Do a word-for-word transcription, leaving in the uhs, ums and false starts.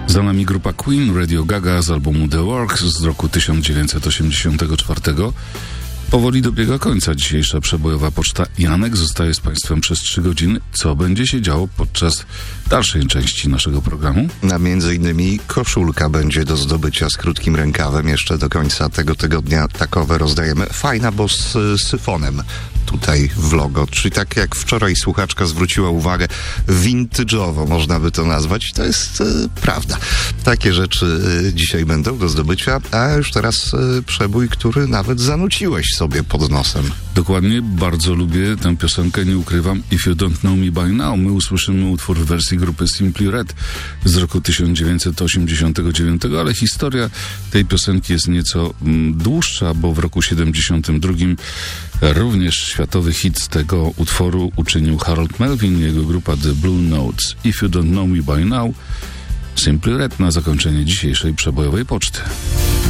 Za nami grupa Queen, Radio Gaga z albumu The Works z roku tysiąc dziewięćset osiemdziesiątego czwartego. Powoli dobiega końca dzisiejsza przebojowa poczta. Janek zostaje z Państwem przez trzy godziny. Co będzie się działo podczas dalszej części naszego programu? A między innymi koszulka będzie do zdobycia z krótkim rękawem. Jeszcze do końca tego tygodnia takowe rozdajemy. Fajna, bo z syfonem tutaj w logo. Czyli tak jak wczoraj słuchaczka zwróciła uwagę, vintage'owo można by to nazwać. To jest y, prawda. Takie rzeczy y, dzisiaj będą do zdobycia. A już teraz y, przebój, który nawet zanuciłeś sobie pod nosem. Dokładnie, bardzo lubię tę piosenkę, nie ukrywam. If You Don't Know Me By Now. My usłyszymy utwór w wersji grupy Simply Red z roku tysiąc dziewięćset osiemdziesiątego dziewiątego, ale historia tej piosenki jest nieco mm, dłuższa, bo w roku siedemdziesiątym drugim również światowy hit z tego utworu uczynił Harold Melvin i jego grupa The Blue Notes. If You Don't Know Me By Now, Simply Red na zakończenie dzisiejszej przebojowej poczty.